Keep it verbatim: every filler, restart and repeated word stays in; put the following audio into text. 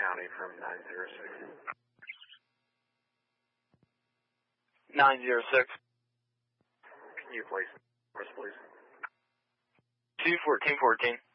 County from nine zero six. nine zero six. Can you place numbers, please? two fourteen fourteen.